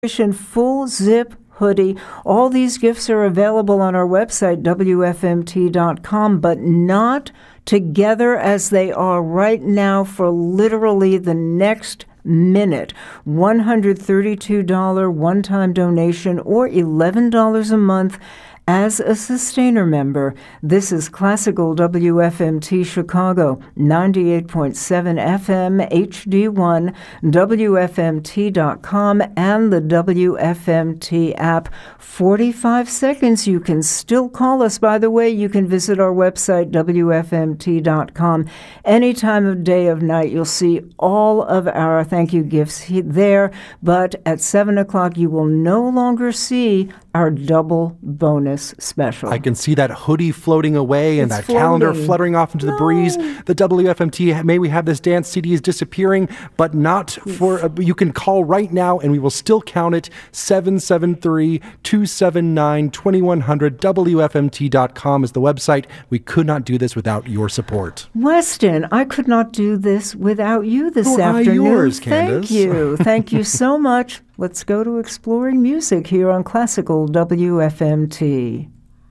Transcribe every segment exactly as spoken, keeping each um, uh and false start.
full zip hoodie. All these gifts are available on our website, W F M T dot com, but not together as they are right now for literally the next minute. one hundred thirty-two dollars one-time donation or eleven dollars a month as a sustainer member. This is Classical W F M T Chicago, ninety-eight point seven F M H D one, W F M T dot com, and the W F M T app. forty-five seconds. You can still call us. By the way, you can visit our website, W F M T dot com. Any time of day of night, you'll see all of our thank you gifts there. But at seven o'clock, you will no longer see our double bonus special. I can see that hoodie floating away and It's that calendar floating. fluttering off into the No. breeze. The W F M T May We Have This Dance C D is disappearing, but not for, uh, you can call right now and we will still count it. seven seven three, two seven nine, two one zero zero. W F M T dot com is the website. We could not do this without your support. Weston, I could not do this without you this Who are afternoon. yours, Thank Candace? you. Thank you so much. Let's go to Exploring Music here on Classical W F M T.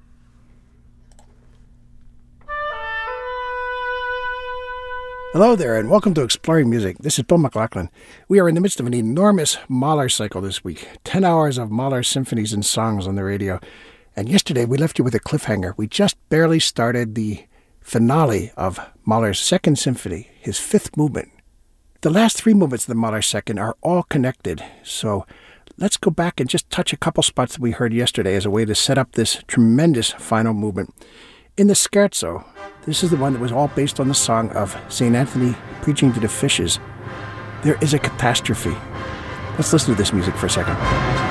Hello there, and welcome to Exploring Music. This is Bill McLaughlin. We are in the midst of an enormous Mahler cycle this week. Ten hours of Mahler symphonies and songs on the radio. And yesterday we left you with a cliffhanger. We just barely started the finale of Mahler's Second Symphony, his fifth movement. The last three movements of the Mahler Second are all connected, so let's go back and just touch a couple spots that we heard yesterday as a way to set up this tremendous final movement. In the scherzo, this is the one that was all based on the song of Saint Anthony preaching to the fishes. There is a catastrophe. Let's listen to this music for a second.